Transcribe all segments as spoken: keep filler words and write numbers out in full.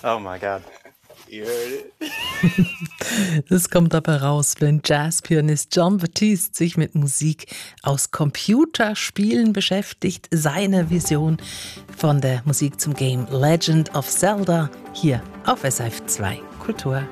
Oh my God. You heard it? Das kommt dabei raus, wenn Jazzpianist Jon Batiste sich mit Musik aus Computerspielen beschäftigt. Seine Vision von der Musik zum Game Legend of Zelda hier auf S R F zwei Kultur.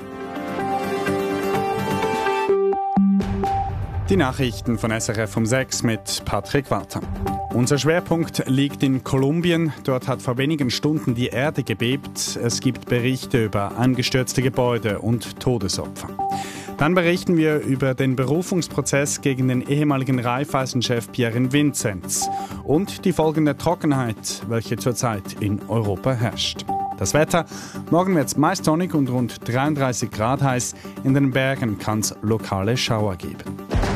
Die Nachrichten von S R F um sechs mit Patrick Walter. Unser Schwerpunkt liegt in Kolumbien. Dort hat vor wenigen Stunden die Erde gebebt. Es gibt Berichte über eingestürzte Gebäude und Todesopfer. Dann berichten wir über den Berufungsprozess gegen den ehemaligen Raiffeisen-Chef Pierin Vinzenz und die Folgen der Trockenheit, welche zurzeit in Europa herrscht. Das Wetter: Morgen wird es meist sonnig und rund dreiunddreißig Grad heiß. In den Bergen kann es lokale Schauer geben.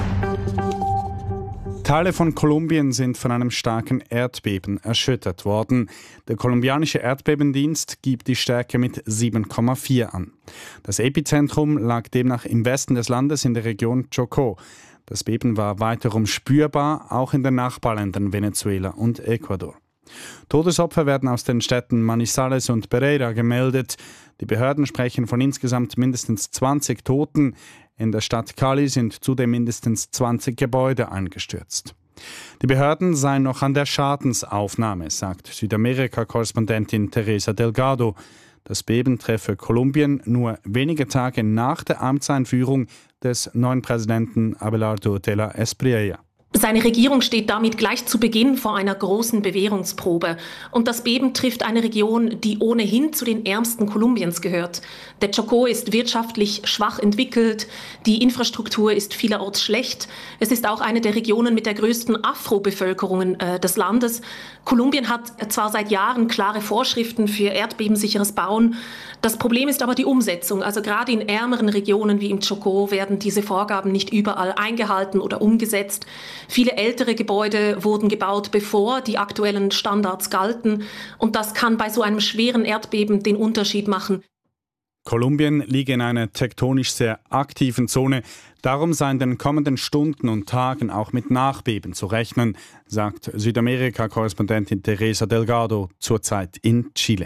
Teile von Kolumbien sind von einem starken Erdbeben erschüttert worden. Der kolumbianische Erdbebendienst gibt die Stärke mit sieben Komma vier an. Das Epizentrum lag demnach im Westen des Landes in der Region Chocó. Das Beben war weiterum spürbar, auch in den Nachbarländern Venezuela und Ecuador. Todesopfer werden aus den Städten Manizales und Pereira gemeldet. Die Behörden sprechen von insgesamt mindestens zwanzig Toten. In der Stadt Cali sind zudem mindestens zwanzig Gebäude eingestürzt. Die Behörden seien noch an der Schadensaufnahme, sagt Südamerika-Korrespondentin Teresa Delgado. Das Beben treffe Kolumbien nur wenige Tage nach der Amtseinführung des neuen Präsidenten Abelardo de la Espriella. Seine Regierung steht damit gleich zu Beginn vor einer großen Bewährungsprobe. Und das Beben trifft eine Region, die ohnehin zu den ärmsten Kolumbiens gehört. Der Chocó ist wirtschaftlich schwach entwickelt, die Infrastruktur ist vielerorts schlecht. Es ist auch eine der Regionen mit der größten Afro-Bevölkerung äh, des Landes. Kolumbien hat zwar seit Jahren klare Vorschriften für erdbebensicheres Bauen. Das Problem ist aber die Umsetzung. Also gerade in ärmeren Regionen wie im Chocó werden diese Vorgaben nicht überall eingehalten oder umgesetzt. Viele ältere Gebäude wurden gebaut, bevor die aktuellen Standards galten. Und das kann bei so einem schweren Erdbeben den Unterschied machen. Kolumbien liege in einer tektonisch sehr aktiven Zone. Darum sei in den kommenden Stunden und Tagen auch mit Nachbeben zu rechnen, sagt Südamerika-Korrespondentin Teresa Delgado zurzeit in Chile.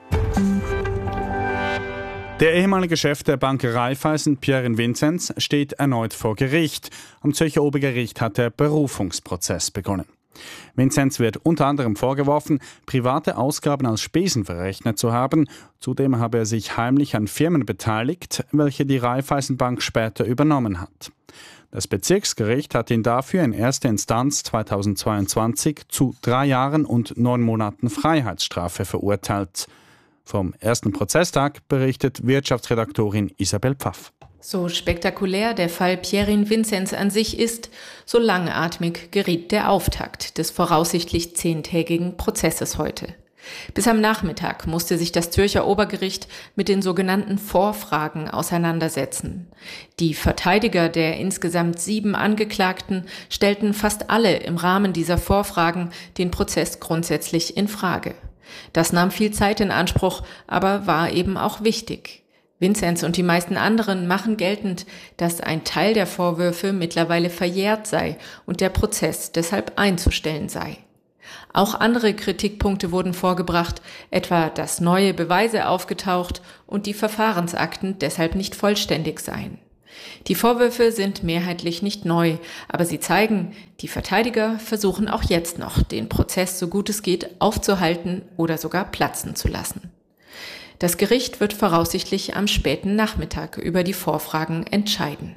Der ehemalige Chef der Bank Raiffeisen, Pierin Vinzenz, steht erneut vor Gericht. Am Zürcher Obergericht hat der Berufungsprozess begonnen. Vinzenz wird unter anderem vorgeworfen, private Ausgaben als Spesen verrechnet zu haben. Zudem habe er sich heimlich an Firmen beteiligt, welche die Raiffeisenbank später übernommen hat. Das Bezirksgericht hat ihn dafür in erster Instanz zweitausendzweiundzwanzig zu drei Jahren und neun Monaten Freiheitsstrafe verurteilt. Vom ersten Prozesstag berichtet Wirtschaftsredaktorin Isabel Pfaff. So spektakulär der Fall Pierin Vinzenz an sich ist, so langatmig geriet der Auftakt des voraussichtlich zehntägigen Prozesses heute. Bis am Nachmittag musste sich das Zürcher Obergericht mit den sogenannten Vorfragen auseinandersetzen. Die Verteidiger der insgesamt sieben Angeklagten stellten fast alle im Rahmen dieser Vorfragen den Prozess grundsätzlich in Frage. Das nahm viel Zeit in Anspruch, aber war eben auch wichtig. Vinzenz und die meisten anderen machen geltend, dass ein Teil der Vorwürfe mittlerweile verjährt sei und der Prozess deshalb einzustellen sei. Auch andere Kritikpunkte wurden vorgebracht, etwa dass neue Beweise aufgetaucht und die Verfahrensakten deshalb nicht vollständig seien. Die Vorwürfe sind mehrheitlich nicht neu, aber sie zeigen, die Verteidiger versuchen auch jetzt noch, den Prozess so gut es geht aufzuhalten oder sogar platzen zu lassen. Das Gericht wird voraussichtlich am späten Nachmittag über die Vorfragen entscheiden.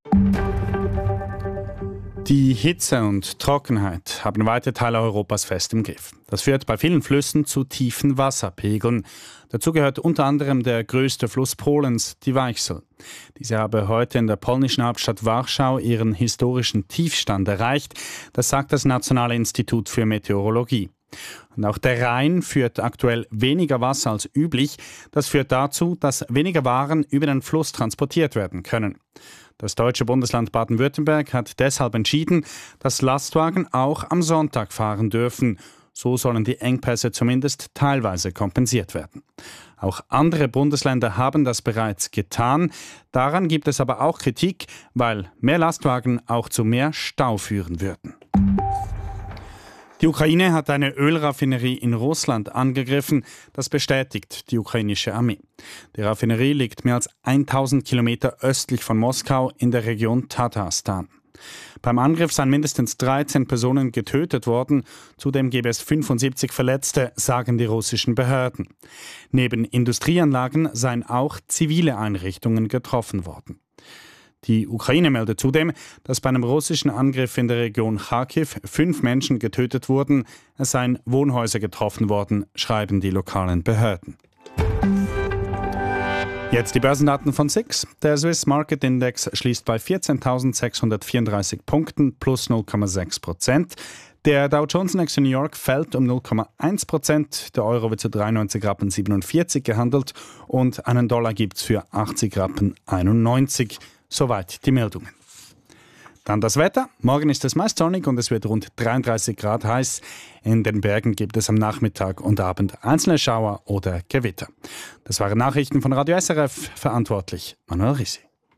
Die Hitze und Trockenheit haben weite Teile Europas fest im Griff. Das führt bei vielen Flüssen zu tiefen Wasserpegeln. Dazu gehört unter anderem der größte Fluss Polens, die Weichsel. Diese habe heute in der polnischen Hauptstadt Warschau ihren historischen Tiefstand erreicht. Das sagt das Nationale Institut für Meteorologie. Und auch der Rhein führt aktuell weniger Wasser als üblich. Das führt dazu, dass weniger Waren über den Fluss transportiert werden können. Das deutsche Bundesland Baden-Württemberg hat deshalb entschieden, dass Lastwagen auch am Sonntag fahren dürfen. So sollen die Engpässe zumindest teilweise kompensiert werden. Auch andere Bundesländer haben das bereits getan. Daran gibt es aber auch Kritik, weil mehr Lastwagen auch zu mehr Stau führen würden. Die Ukraine hat eine Ölraffinerie in Russland angegriffen. Das bestätigt die ukrainische Armee. Die Raffinerie liegt mehr als tausend Kilometer östlich von Moskau in der Region Tatarstan. Beim Angriff seien mindestens dreizehn Personen getötet worden. Zudem gäbe es fünfundsiebzig Verletzte, sagen die russischen Behörden. Neben Industrieanlagen seien auch zivile Einrichtungen getroffen worden. Die Ukraine meldet zudem, dass bei einem russischen Angriff in der Region Kharkiv fünf Menschen getötet wurden. Es seien Wohnhäuser getroffen worden, schreiben die lokalen Behörden. Jetzt die Börsendaten von S I X. Der Swiss Market Index schließt bei vierzehntausendsechshundertvierunddreißig Punkten plus null Komma sechs Prozent. Der Dow Jones Index in New York fällt um null Komma eins Prozent. Der Euro wird zu dreiundneunzig Rappen siebenundvierzig gehandelt und einen Dollar gibt es für achtzig Rappen einundneunzig. Soweit die Meldungen. Dann das Wetter. Morgen ist es meist sonnig und es wird rund dreiunddreißig Grad heiß. In den Bergen gibt es am Nachmittag und Abend einzelne Schauer oder Gewitter. Das waren Nachrichten von Radio S R F. Verantwortlich Manuel Rissi.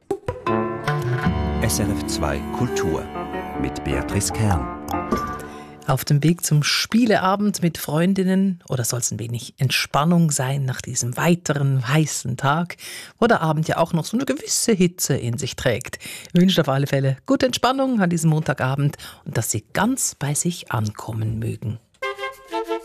S R F zwei Kultur mit Beatrice Kern. Auf dem Weg zum Spieleabend mit Freundinnen oder soll es ein wenig Entspannung sein nach diesem weiteren heißen Tag, wo der Abend ja auch noch so eine gewisse Hitze in sich trägt. Ich wünsche auf alle Fälle gute Entspannung an diesem Montagabend und dass Sie ganz bei sich ankommen mögen.